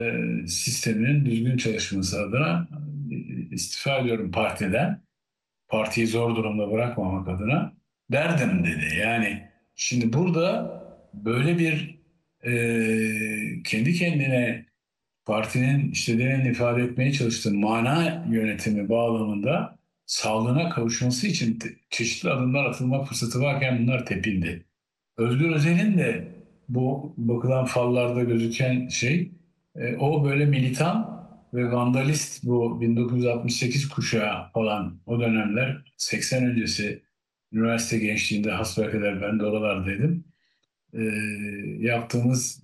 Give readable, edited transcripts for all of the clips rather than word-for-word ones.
Sisteminin düzgün çalışması adına istifa ediyorum partiden. Partiyi zor durumda bırakmamak adına derdim dedi. Yani şimdi burada böyle bir kendi kendine partinin işte demin ifade etmeye çalıştığı mana yönetimi bağlamında sağlığına kavuşması için çeşitli adımlar atılma fırsatı varken bunlar tepildi. Özgür Özel'in de bu bakılan fallarda gözüken şey o böyle militan ve vandalist bu 1968 kuşağı falan o dönemler 80 öncesi üniversite gençliğinde hasbelkader ben de oralardaydım. E, Yaptığımız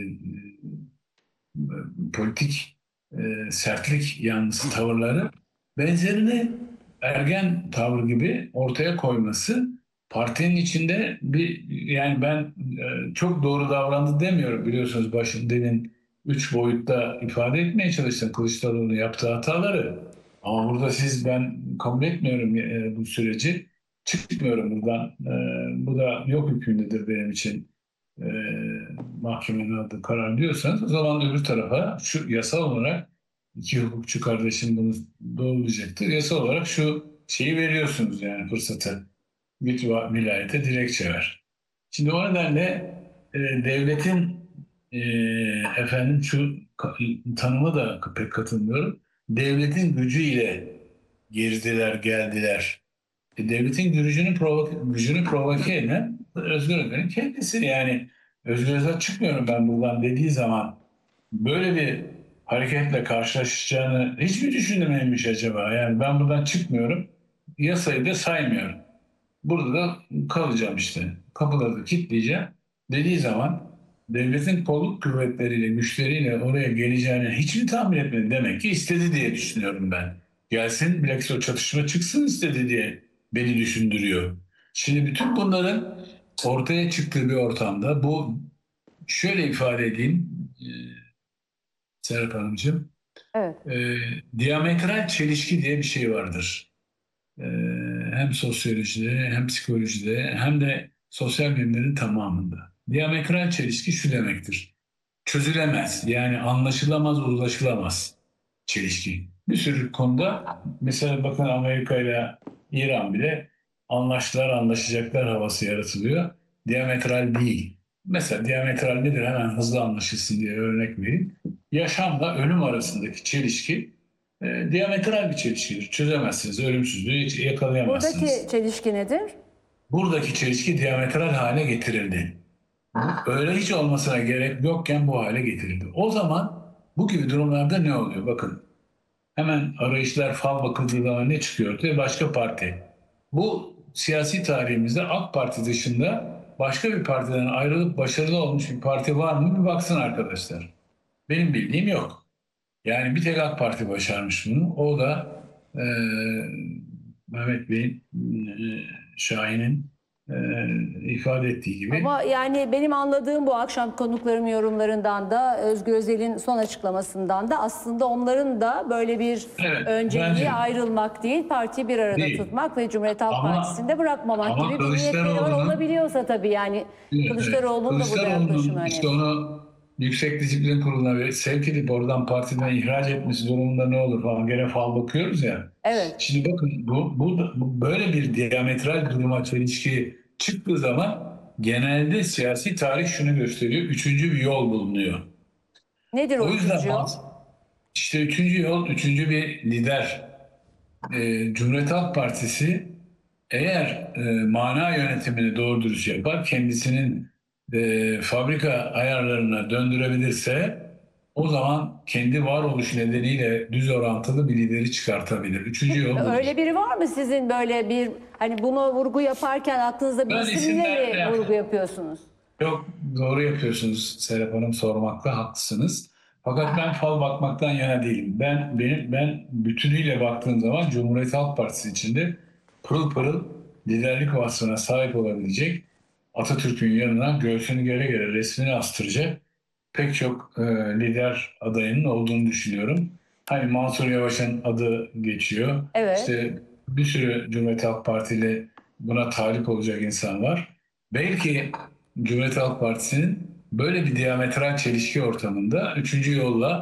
politik sertlik yanlısı tavırları benzerini ergen tavır gibi ortaya koyması partinin içinde bir yani ben çok doğru davrandı demiyorum biliyorsunuz başım demin üç boyutta ifade etmeye çalıştım Kılıçdaroğlu'nun yaptığı hataları ama burada siz ben kabul etmiyorum bu süreci çıkmıyorum buradan bu da yok hükmündedir benim için e, mahkemenin aldığı karar diyorsanız o zaman öbür tarafa şu yasal olarak iki hukukçu kardeşim bunu doğrulayacaktır. Yasal olarak şu şeyi veriyorsunuz yani fırsatı git vilayete dilekçe ver. Şimdi o nedenle devletin e, efendim şu tanımı da pek katılmıyorum. Devletin gücüyle girdiler, geldiler. Devletin gücünü provoke eden Özgür Özel'in kendisi. Yani Özgür Özel çıkmıyorum ben buradan dediği zaman böyle bir hareketle karşılaşacağını hiç mi düşünmemiş acaba? Yani ben buradan çıkmıyorum, yasayı da saymıyorum. Burada da kalacağım işte. Kapıları da kilitleyeceğim dediği zaman devletin kolluk kuvvetleriyle, güçleriyle oraya geleceğini hiç mi tahmin etmedi? Demek ki istedi diye düşünüyorum ben. Gelsin, bilakis o çatışma çıksın istedi diye beni düşündürüyor. Şimdi bütün bunların ortaya çıktığı bir ortamda bu şöyle ifade edeyim Serap Hanımcığım. Evet. E, Diametral çelişki diye bir şey vardır. Ee, Hem sosyolojide hem psikolojide hem de sosyal bilimlerin tamamında. Diametral çelişki şu demektir. Çözülemez yani anlaşılamaz, uzlaşılamaz çelişki. Bir sürü konuda mesela bakın Amerika ile İran bile anlaştılar, anlaşacaklar havası yaratılıyor. Diametral değil. Mesela diametral nedir? Hemen hızlı anlaşılsın diye örnek vereyim. Yaşamla ölüm arasındaki çelişki diametral bir çelişkidir. Çözemezsiniz. Ölümsüzlüğü hiç Buradaki yakalayamazsınız. çelişki nedir? Buradaki çelişki diametral hale getirildi. Öyle hiç olmasına gerek yokken bu hale getirildi. O zaman bu gibi durumlarda ne oluyor? Bakın hemen arayışlar fal bakıldığı zaman ne çıkıyor ortaya? Başka parti. Bu siyasi tarihimizde AK Parti dışında başka bir partiden ayrılıp başarılı olmuş bir parti var mı? Bir baksın arkadaşlar. Benim bildiğim yok. Yani bir tek AK Parti başarmış bunu. O da e, Mehmet Bey'in, Şahin'in ifade ettiği gibi. Ama yani benim anladığım bu akşam konuklarım yorumlarından da Özgür Özel'in son açıklamasından da aslında onların da böyle bir Evet, önceliği bence ayrılmak değil, partiyi bir arada değil. tutmak ve Cumhuriyet Halk Ama Partisi'nde bırakmamak ama gibi bir niyetleri var Kılıçdaroğlu'nun olabiliyorsa tabii yani evet, evet. Kılıçdaroğlu'nun da burada yaklaşımı Kılıçdaroğlu'nun işte önemli. onu Yüksek Disiplin Kurulu'na sevk edip oradan partiden ihraç etmesi durumunda ne olur falan gene fal bakıyoruz ya. Evet. Şimdi bakın bu böyle bir diametral duruma çelişki çıktığı zaman genelde siyasi tarih şunu gösteriyor. Üçüncü bir yol bulunuyor. Nedir o O yüzden üçüncü yol? işte üçüncü yol, üçüncü bir lider. Cumhuriyet Halk Partisi eğer mana yönetimini doğru dürüst yapar, kendisinin fabrika ayarlarına döndürebilirse o zaman kendi varoluş nedeniyle düz orantılı bir lideri çıkartabilir. Üçüncü yol budur. Öyle biri var mı sizin böyle bir hani buna vurgu yaparken aklınızda bir Ben isimle isimler mi vurgu yapıyorsunuz? çok doğru yapıyorsunuz Serap Hanım sormakta haklısınız. Fakat ben fal bakmaktan yana değilim. Ben bütünüyle baktığım zaman Cumhuriyet Halk Partisi içinde pırıl pırıl liderlik vasfına sahip olabilecek Atatürk'ün yanına göğsünü gere gere resmini astıracak pek çok lider adayının olduğunu düşünüyorum. Hani Mansur Yavaş'ın adı geçiyor. Evet. İşte bir sürü Cumhuriyet Halk Partili buna talip olacak insan var. Belki Cumhuriyet Halk Partisi'nin böyle bir diametral çelişki ortamında üçüncü yolla